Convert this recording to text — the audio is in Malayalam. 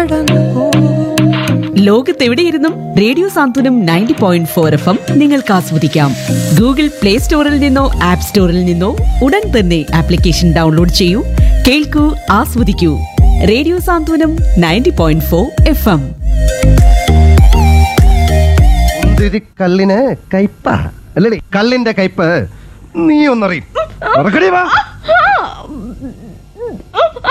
ലോകത്തെവിടെയിരുന്നും റേഡിയോ സാന്ത്വനം 90.4 FM നിങ്ങൾക്ക് ആസ്വദിക്കാം. ഗൂഗിൾ പ്ലേ സ്റ്റോറിൽ നിന്നോ ആപ്പ് സ്റ്റോറിൽ നിന്നോ ഉടൻ തന്നെ ആപ്ലിക്കേഷൻ ഡൗൺലോഡ് ചെയ്യൂ, കേൾക്കൂ, ആസ്വദിക്കൂ. റേഡിയോ സാന്ത്വനം 90.4 FM. കല്ലിന് കയ്പ അല്ലേ? കല്ലിന്റെ കയ്പ് നീ ഒന്നറിയും.